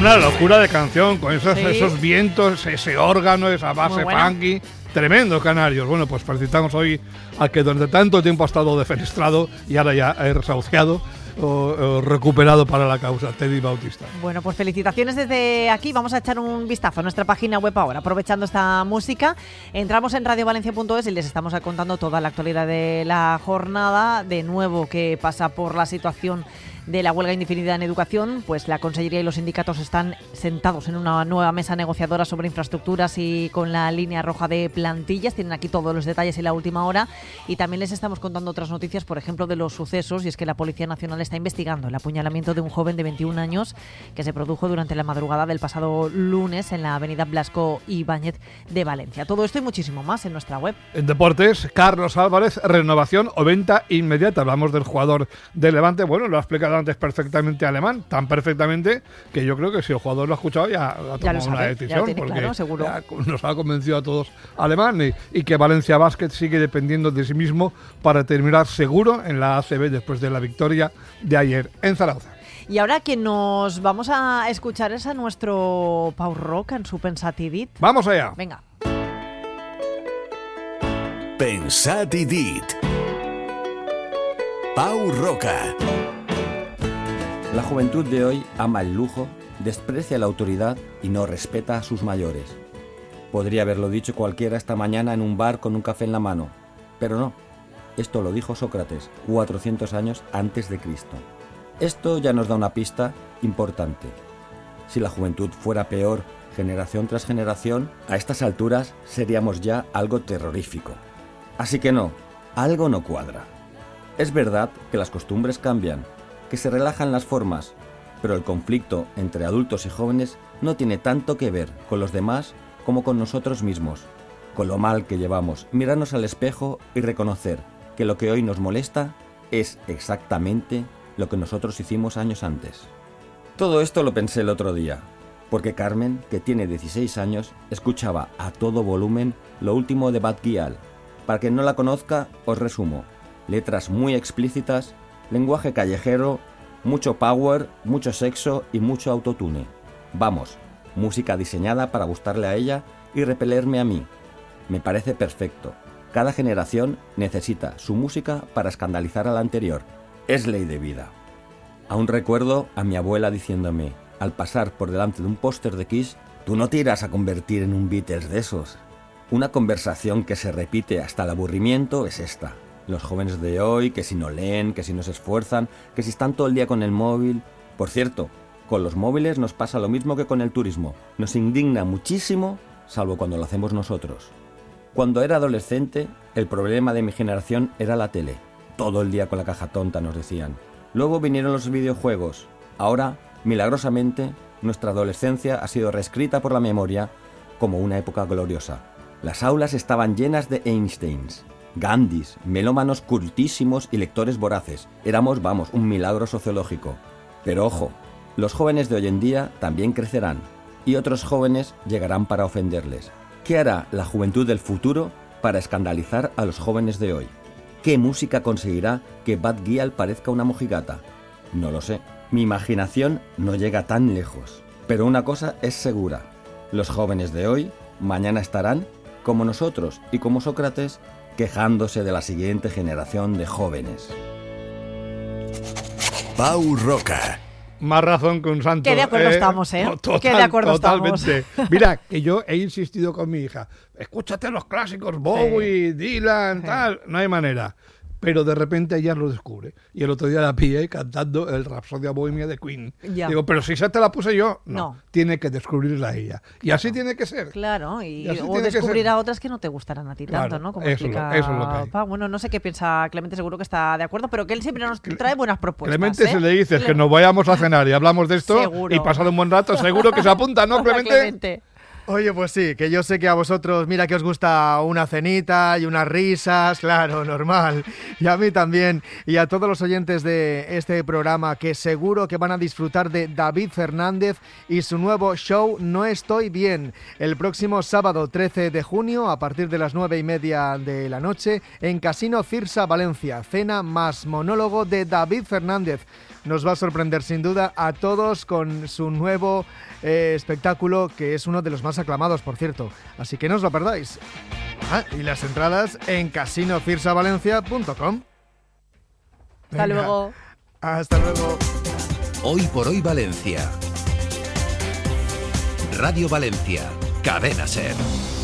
Una locura de canción, con esos, Sí. esos vientos, ese órgano, esa base Muy buena. funky. Tremendo, Canarios. Bueno, pues felicitamos hoy a que durante tanto tiempo ha estado defenestrado y ahora ya resahuciado o recuperado para la causa, Teddy Bautista. Bueno, pues felicitaciones desde aquí. Vamos a echar un vistazo a nuestra página web ahora, aprovechando esta música. Entramos en radiovalencia.es y les estamos contando toda la actualidad de la jornada. De nuevo, que pasa por la situación de la huelga indefinida en educación, pues la Consellería y los sindicatos están sentados en una nueva mesa negociadora sobre infraestructuras y con la línea roja de plantillas. Tienen aquí todos los detalles y la última hora. Y también les estamos contando otras noticias, por ejemplo, de los sucesos, y es que la Policía Nacional está investigando el apuñalamiento de un joven de 21 años que se produjo durante la madrugada del pasado lunes en la avenida Blasco Ibáñez de Valencia. Todo esto y muchísimo más en nuestra web. En deportes, Carlos Álvarez, renovación o venta inmediata. Hablamos del jugador de Levante. Bueno, lo ha explicado antes perfectamente Alemán, tan perfectamente que yo creo que si el jugador lo ha escuchado ya ha tomado lo sabe, una ya decisión, lo tiene porque claro, seguro. ya nos ha convencido a todos Alemán y que Valencia Basket sigue dependiendo de sí mismo para terminar seguro en la ACB después de la victoria de ayer en Zaragoza. Y ahora que nos vamos a escuchar es a nuestro Pau Roca en su Pensatidit. ¡Vamos allá! Venga. Pensat i dit. Pau Roca. La juventud de hoy ama el lujo, desprecia la autoridad y no respeta a sus mayores. Podría haberlo dicho cualquiera esta mañana en un bar con un café en la mano, pero no. Esto lo dijo Sócrates 400 años antes de Cristo. Esto ya nos da una pista importante. Si la juventud fuera peor generación tras generación, a estas alturas seríamos ya algo terrorífico. Así que no, algo no cuadra. Es verdad que las costumbres cambian, que se relajan las formas, pero el conflicto entre adultos y jóvenes no tiene tanto que ver con los demás como con nosotros mismos, con lo mal que llevamos mirarnos al espejo y reconocer que lo que hoy nos molesta es exactamente lo que nosotros hicimos años antes. Todo esto lo pensé el otro día, porque Carmen, que tiene 16 años, escuchaba a todo volumen lo último de Bad Gyal. Para quien no la conozca, os resumo: letras muy explícitas, lenguaje callejero, mucho power, mucho sexo y mucho autotune. Vamos, música diseñada para gustarle a ella y repelerme a mí. Me parece perfecto. Cada generación necesita su música para escandalizar a la anterior. Es ley de vida. Aún recuerdo a mi abuela diciéndome, al pasar por delante de un póster de Kiss: «Tú no te irás a convertir en un Beatles de esos». Una conversación que se repite hasta el aburrimiento es esta. Los jóvenes de hoy, que si no leen, que si no se esfuerzan, que si están todo el día con el móvil. Por cierto, con los móviles nos pasa lo mismo que con el turismo. Nos indigna muchísimo, salvo cuando lo hacemos nosotros. Cuando era adolescente, el problema de mi generación era la tele. Todo el día con la caja tonta, nos decían. Luego vinieron los videojuegos. Ahora, milagrosamente, nuestra adolescencia ha sido reescrita por la memoria como una época gloriosa. Las aulas estaban llenas de Einsteins, Gandhis, melómanos cultísimos y lectores voraces. Éramos, un milagro sociológico. Pero ojo, los jóvenes de hoy en día también crecerán, y otros jóvenes llegarán para ofenderles. ¿Qué hará la juventud del futuro para escandalizar a los jóvenes de hoy? ¿Qué música conseguirá que Bad Gyal parezca una mojigata? No lo sé. Mi imaginación no llega tan lejos. Pero una cosa es segura. Los jóvenes de hoy mañana estarán, como nosotros y como Sócrates, quejándose de la siguiente generación de jóvenes. Pau Roca. Más razón que un santo. Qué de acuerdo estamos, ¿eh? Qué de acuerdo totalmente. estamos. Mira, que yo he insistido con mi hija. Escúchate los clásicos, Bowie, Dylan, tal. No hay manera. Pero de repente ella lo descubre. Y el otro día la pillé cantando el Rapsodia Bohemia de Queen. Ya. Digo, pero si esa te la puse yo. No. Tiene que descubrirla ella. Y así tiene que ser. Claro, Y así o tiene que descubrir ser. a otras que no te gustarán a ti Claro, tanto, ¿no? Como eso es explica eso es lo que hay. Pau. Bueno, no sé qué piensa Clemente, seguro que está de acuerdo, pero que él siempre nos trae buenas propuestas. Clemente, ¿eh? si le dices que nos vayamos a cenar y hablamos de esto Seguro. y pasar un buen rato, seguro que se apunta, ¿no, Hola, Clemente? Oye, pues sí, que yo sé que a vosotros, mira que os gusta una cenita y unas risas, claro, normal. Y a mí también, y a todos los oyentes de este programa, que seguro que van a disfrutar de David Fernández y su nuevo show No Estoy Bien, el próximo sábado 13 de junio, a partir de las 9:30 de la noche, en Casino Cirsa, Valencia. Cena más monólogo de David Fernández. nos va a sorprender sin duda a todos con su nuevo espectáculo, que es uno de los más aclamados, por cierto. Así que no os lo perdáis. Y las entradas en casinocirsavalencia.com. Hasta luego. Hasta luego. Hoy por hoy Valencia. Radio Valencia. Cadena SER.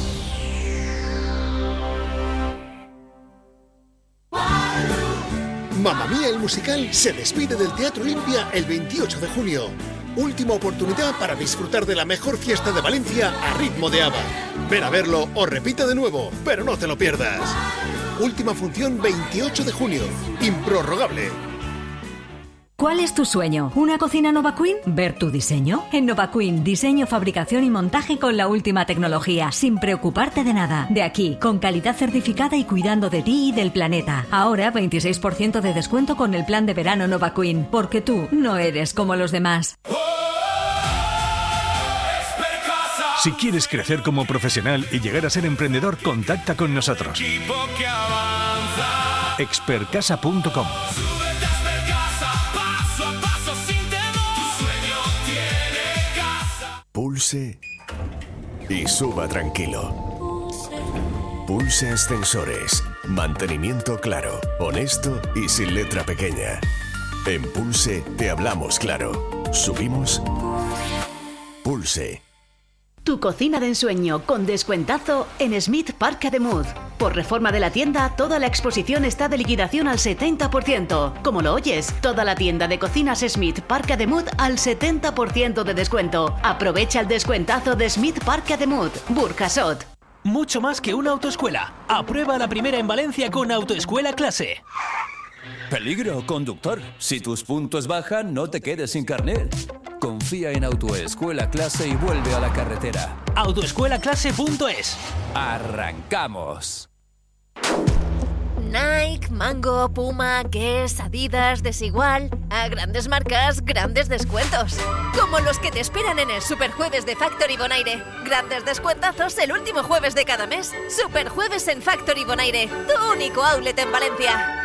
Mamma Mía el musical se despide del Teatro Olimpia el 28 de junio. Última oportunidad para disfrutar de la mejor fiesta de Valencia a ritmo de ABBA. Ven a verlo o repita de nuevo, pero no te lo pierdas. Última función 28 de junio. Improrrogable. ¿Cuál es tu sueño? ¿Una cocina Nova Queen? ¿Ver tu diseño? En Nova Queen, diseño, fabricación y montaje con la última tecnología, sin preocuparte de nada. De aquí, con calidad certificada y cuidando de ti y del planeta. Ahora 26% de descuento con el plan de verano Nova Queen, porque tú no eres como los demás. Si quieres crecer como profesional y llegar a ser emprendedor, contacta con nosotros. Expertcasa.com. Pulse y suba tranquilo. Pulse Ascensores. Mantenimiento claro, honesto y sin letra pequeña. En Pulse te hablamos claro. Subimos. Pulse. Tu cocina de ensueño con descuentazo en Smith Park Ademuz. Por reforma de la tienda, toda la exposición está de liquidación al 70%. Como lo oyes, toda la tienda de cocinas Smith Park Ademuz al 70% de descuento. Aprovecha el descuentazo de Smith Park Ademuz, Burjasot. Mucho más que una autoescuela. Aprueba la primera en Valencia con Autoescuela Clase. Peligro, conductor. Si tus puntos bajan, no te quedes sin carnet. Confía en Autoescuela Clase y vuelve a la carretera. Autoescuelaclase.es. ¡Arrancamos! Nike, Mango, Puma, Guess, Adidas, Desigual. A grandes marcas, grandes descuentos. Como los que te esperan en el Superjueves de Factory Bonaire. Grandes descuentazos el último jueves de cada mes. Superjueves en Factory Bonaire, tu único outlet en Valencia.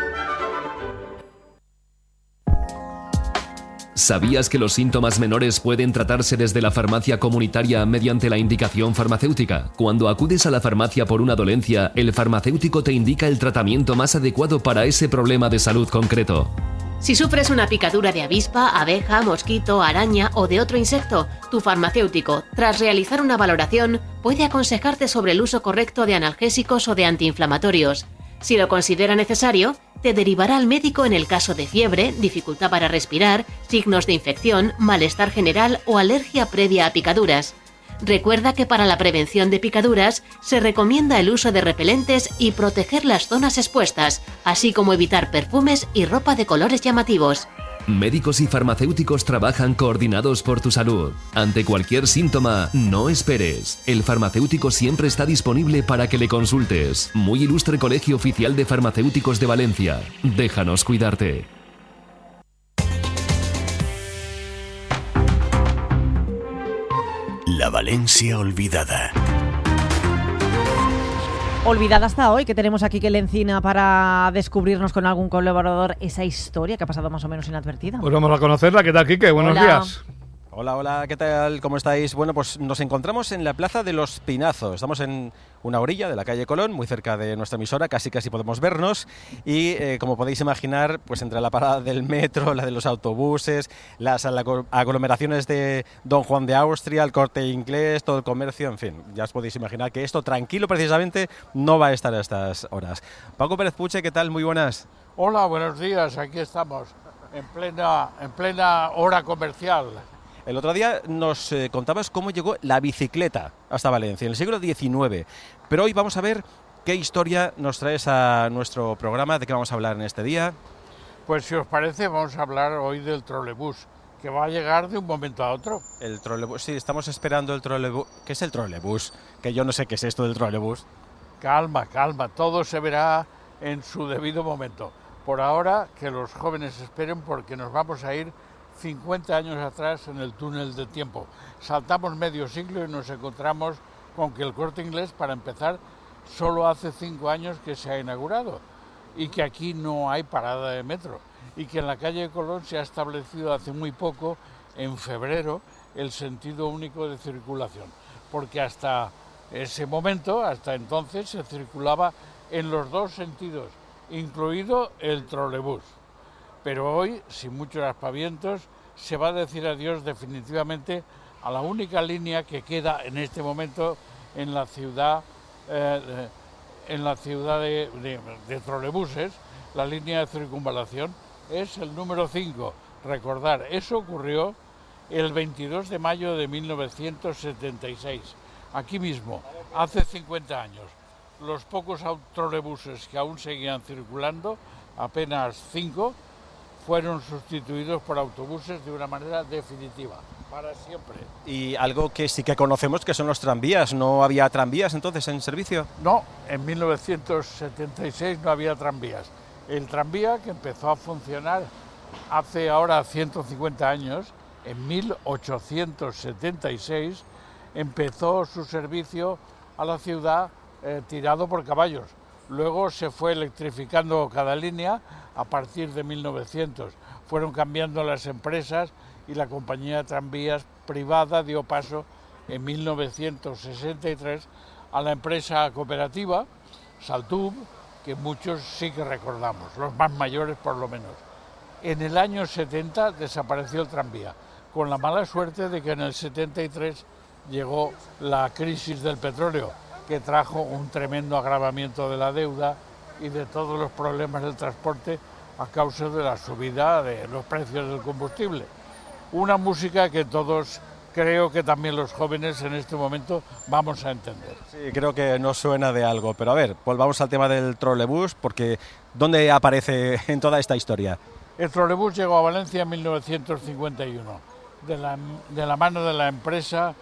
¿Sabías que los síntomas menores pueden tratarse desde la farmacia comunitaria mediante la indicación farmacéutica? Cuando acudes a la farmacia por una dolencia, el farmacéutico te indica el tratamiento más adecuado para ese problema de salud concreto. Si sufres una picadura de avispa, abeja, mosquito, araña o de otro insecto, tu farmacéutico, tras realizar una valoración, puede aconsejarte sobre el uso correcto de analgésicos o de antiinflamatorios. Si lo considera necesario, te derivará al médico en el caso de fiebre, dificultad para respirar, signos de infección, malestar general o alergia previa a picaduras. Recuerda que para la prevención de picaduras se recomienda el uso de repelentes y proteger las zonas expuestas, así como evitar perfumes y ropa de colores llamativos. Médicos y farmacéuticos trabajan coordinados por tu salud. Ante cualquier síntoma, no esperes. El farmacéutico siempre está disponible para que le consultes. Muy ilustre Colegio Oficial de Farmacéuticos de Valencia. Déjanos cuidarte. La Valencia olvidada. Olvidada hasta hoy, que tenemos aquí Kel Encina para descubrirnos con algún colaborador esa historia que ha pasado más o menos inadvertida. Pues vamos a conocerla. ¿Qué tal, Quique? Buenos días. Hola, hola, ¿qué tal? ¿Cómo estáis? Bueno, pues nos encontramos en la Plaza de los Pinazos. Estamos en una orilla de la calle Colón, muy cerca de nuestra emisora, casi podemos vernos. Y como podéis imaginar, pues entre la parada del metro, la de los autobuses, las aglomeraciones de Don Juan de Austria, el Corte Inglés, todo el comercio, en fin, ya os podéis imaginar que esto tranquilo precisamente no va a estar a estas horas. Paco Pérez Puche, ¿qué tal? Muy buenas. Hola, buenos días, aquí estamos, en plena hora comercial. El otro día nos contabas cómo llegó la bicicleta hasta Valencia, en el siglo XIX. Pero hoy vamos a ver qué historia nos traes a nuestro programa, de qué vamos a hablar en este día. Pues si os parece, vamos a hablar hoy del trolebús, que va a llegar de un momento a otro. El trolebús, sí, estamos esperando el trolebús. ¿Qué es el trolebús? Que yo no sé qué es esto del trolebús. Calma, todo se verá en su debido momento. Por ahora, que los jóvenes esperen, porque nos vamos a ir 50 años atrás en el túnel del tiempo. Saltamos medio siglo y nos encontramos con que el Corte Inglés, para empezar, solo hace 5 años que se ha inaugurado y que aquí no hay parada de metro. y que en la calle Colón se ha establecido hace muy poco, en febrero, el sentido único de circulación, porque hasta ese momento, hasta entonces, se circulaba en los dos sentidos, incluido el trolebús. Pero hoy, sin muchos aspavientos, se va a decir adiós definitivamente a la única línea que queda en este momento en la ciudad, de trolebuses. La línea de circunvalación es el número 5. Recordar, eso ocurrió el 22 de mayo de 1976, aquí mismo, hace 50 años. Los pocos trolebuses que aún seguían circulando, apenas 5, fueron sustituidos por autobuses de una manera definitiva, para siempre. Y algo que sí que conocemos, que son los tranvías. ¿No había tranvías entonces en servicio? No, en 1976 no había tranvías. El tranvía, que empezó a funcionar hace ahora 150 años, en 1876, empezó su servicio a la ciudad tirado por caballos. Luego se fue electrificando cada línea a partir de 1900. Fueron cambiando las empresas y la compañía de tranvías privada dio paso en 1963 a la empresa cooperativa Saltub, que muchos sí que recordamos, los más mayores por lo menos. En el año 70 desapareció el tranvía, con la mala suerte de que en el 73 llegó la crisis del petróleo, que trajo un tremendo agravamiento de la deuda y de todos los problemas del transporte a causa de la subida de los precios del combustible. Una música que todos, creo que también los jóvenes en este momento vamos a entender. Sí, creo que nos suena de algo, pero a ver, volvamos al tema del trolebús, porque ¿dónde aparece en toda esta historia? El trolebús llegó a Valencia en 1951, de la mano de la empresa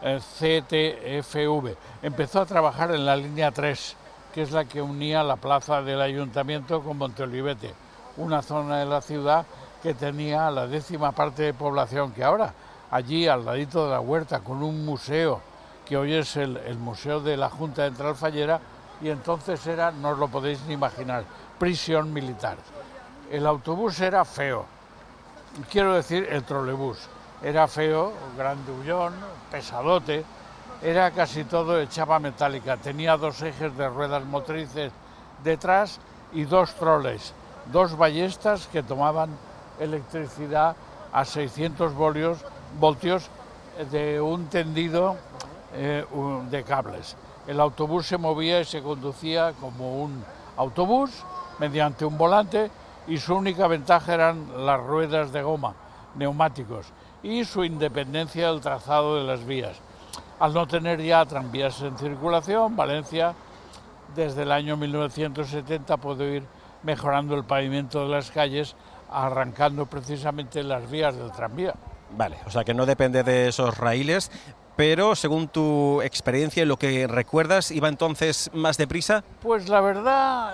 CTFV. Empezó a trabajar en la línea 3, que es la que unía la plaza del Ayuntamiento con Monteolivete, una zona de la ciudad que tenía la 10ª parte de población que ahora. Allí, al ladito de la huerta, con un museo, que hoy es el Museo de la Junta de Entralfallera, y entonces era, no os lo podéis ni imaginar, prisión militar. El autobús era feo, quiero decir el trolebús. Era feo, grandullón, pesadote, era casi todo de chapa metálica. Tenía 2 ejes de ruedas motrices detrás y 2 troles, 2 ballestas que tomaban electricidad a 600 voltios de un tendido de cables. El autobús se movía y se conducía como un autobús mediante un volante, y su única ventaja eran las ruedas de goma, neumáticos, y su independencia del trazado de las vías. Al no tener ya tranvías en circulación, Valencia desde el año 1970 pudo ir mejorando el pavimento de las calles, arrancando precisamente las vías del tranvía. Vale, o sea que no depende de esos raíles, pero según tu experiencia y lo que recuerdas, ¿iba entonces más deprisa? Pues la verdad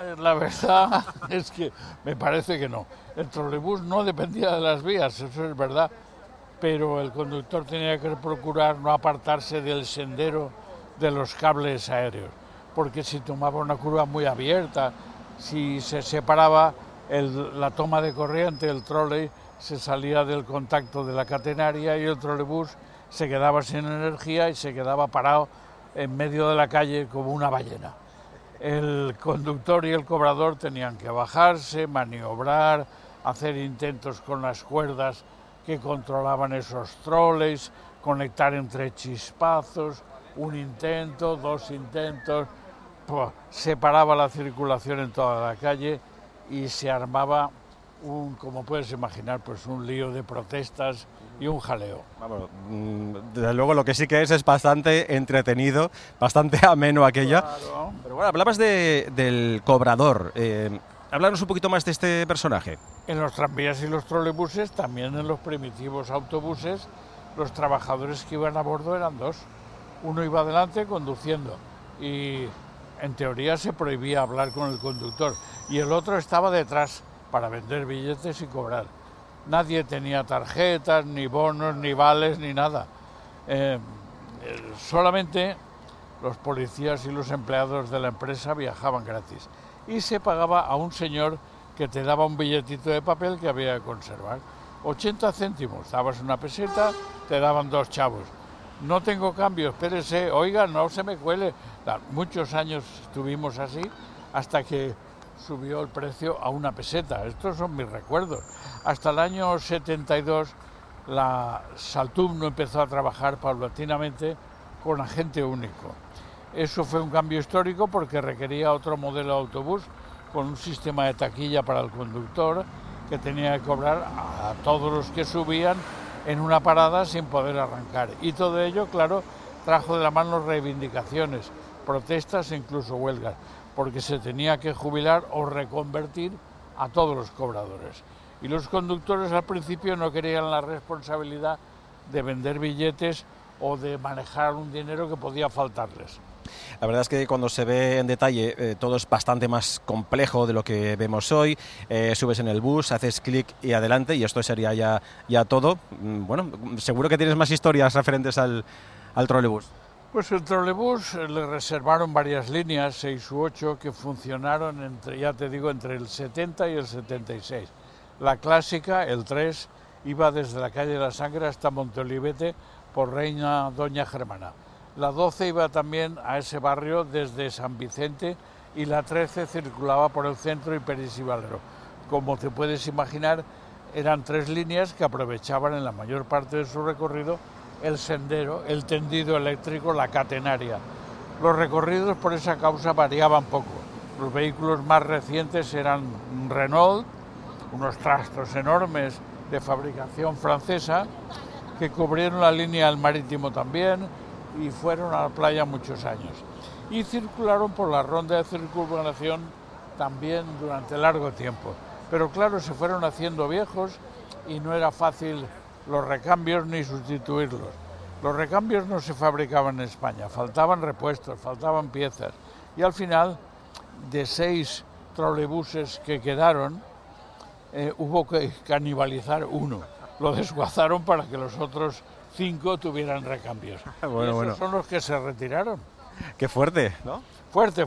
es que me parece que no. El trolebús no dependía de las vías, eso es verdad, pero el conductor tenía que procurar no apartarse del sendero de los cables aéreos, porque si tomaba una curva muy abierta, si se separaba la toma de corriente, el troley se salía del contacto de la catenaria y el trolebús se quedaba sin energía y se quedaba parado en medio de la calle como una ballena. El conductor y el cobrador tenían que bajarse, maniobrar, hacer intentos con las cuerdas que controlaban esos troleys, conectar entre chispazos, un intento, 2 intentos, se paraba la circulación en toda la calle y se armaba como puedes imaginar, pues un lío de protestas y un jaleo. Vamos, desde luego lo que sí que es bastante entretenido, bastante ameno aquello. Claro. Pero bueno, hablabas del cobrador. Háblanos un poquito más de este personaje. En los tranvías y los trolebuses, también en los primitivos autobuses, los trabajadores que iban a bordo eran 2. Uno iba adelante conduciendo y en teoría se prohibía hablar con el conductor, y el otro estaba detrás para vender billetes y cobrar. Nadie tenía tarjetas, ni bonos, ni vales, ni nada. Solamente los policías y los empleados de la empresa viajaban gratis. Y se pagaba a un señor que te daba un billetito de papel que había que conservar. 80 céntimos, dabas una peseta, te daban 2 chavos. No tengo cambio, espérese, oiga, no se me cuele. Muchos años estuvimos así hasta que subió el precio a 1 peseta. Estos son mis recuerdos. Hasta el año 72 la Saltum no empezó a trabajar paulatinamente con agente único. Eso fue un cambio histórico porque requería otro modelo de autobús con un sistema de taquilla para el conductor que tenía que cobrar a todos los que subían en una parada sin poder arrancar. Y todo ello, claro, trajo de la mano reivindicaciones, protestas e incluso huelgas, porque se tenía que jubilar o reconvertir a todos los cobradores. Y los conductores al principio no querían la responsabilidad de vender billetes o de manejar un dinero que podía faltarles. La verdad es que cuando se ve en detalle todo es bastante más complejo de lo que vemos hoy. Subes en el bus, haces clic y adelante, y esto sería ya todo. Bueno, seguro que tienes más historias referentes al trolebús. Pues el trolebús le reservaron varias líneas, 6 u 8, que funcionaron entre el 70 y el 76. La clásica, el 3, iba desde la calle de la Sangre hasta Monteolivete por Reina Doña Germana. La 12 iba también a ese barrio desde San Vicente y la 13 circulaba por el centro y Peris y Valero. Como te puedes imaginar, eran 3 líneas que aprovechaban en la mayor parte de su recorrido el sendero, el tendido eléctrico, la catenaria. Los recorridos por esa causa variaban poco. Los vehículos más recientes eran Renault, unos trastos enormes de fabricación francesa, que cubrieron la línea del Marítimo también, y fueron a la playa muchos años. Y circularon por la ronda de circunvalación también durante largo tiempo. Pero claro, se fueron haciendo viejos y no era fácil los recambios ni sustituirlos. Los recambios no se fabricaban en España, faltaban repuestos, faltaban piezas. Y al final, de 6 trolebuses que quedaron, hubo que canibalizar 1. Lo desguazaron para que los otros 5 tuvieran recambios. Bueno. Esos son los que se retiraron. Qué fuerte, ¿no? Fuerte.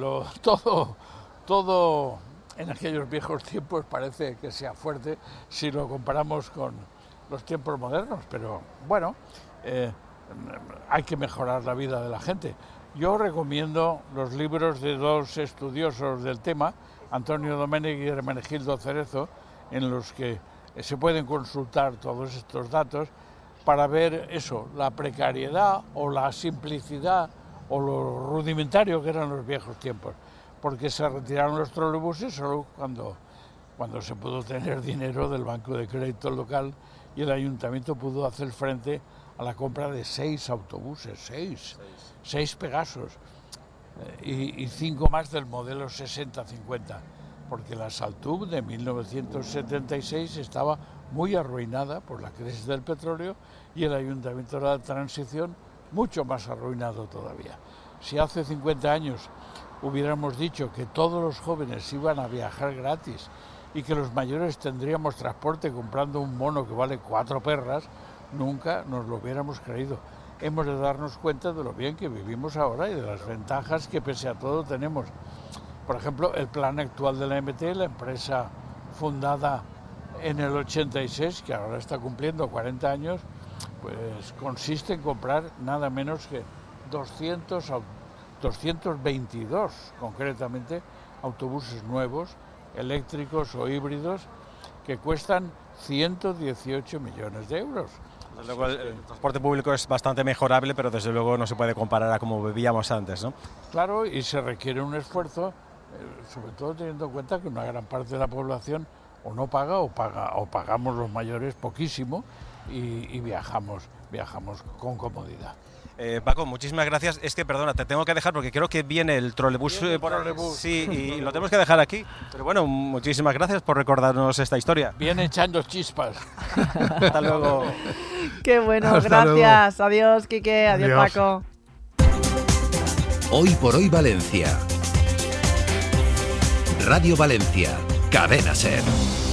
Todo en aquellos viejos tiempos parece que sea fuerte si lo comparamos con los tiempos modernos, pero bueno, hay que mejorar la vida de la gente. Yo recomiendo los libros de 2 estudiosos del tema, Antonio Domènech y Hermenegildo Cerezo, en los que se pueden consultar todos estos datos para ver eso, la precariedad o la simplicidad o lo rudimentario que eran los viejos tiempos, porque se retiraron los trolebuses solo cuando se pudo tener dinero del Banco de Crédito local y el ayuntamiento pudo hacer frente a la compra de 6 autobuses, 6 Pegasos y 5 más del modelo 60-50, porque la Saltum de 1976 estaba muy arruinada por la crisis del petróleo y el ayuntamiento de la transición mucho más arruinado todavía. Si hace 50 años hubiéramos dicho que todos los jóvenes iban a viajar gratis y que los mayores tendríamos transporte comprando un mono que vale 4 perras, nunca nos lo hubiéramos creído. Hemos de darnos cuenta de lo bien que vivimos ahora y de las ventajas que pese a todo tenemos. Por ejemplo, el plan actual de la MT, la empresa fundada en el 86, que ahora está cumpliendo 40 años, pues consiste en comprar nada menos que 222, concretamente, autobuses nuevos, eléctricos o híbridos, que cuestan 118 millones de euros. Desde luego el transporte público es bastante mejorable, pero desde luego no se puede comparar a como vivíamos antes, ¿no? Claro, y se requiere un esfuerzo, sobre todo teniendo en cuenta que una gran parte de la población o no paga o pagamos los mayores poquísimo y viajamos con comodidad. Paco, muchísimas gracias. Es que, perdona, te tengo que dejar porque creo que viene el trolebús. Sí, y lo tenemos que dejar aquí. Pero bueno, muchísimas gracias por recordarnos esta historia. Viene echando chispas. Hasta luego. Qué bueno, Hasta gracias. luego. Adiós, Quique. Adiós, Paco. Hoy por hoy Valencia. Radio Valencia. Cadena SER.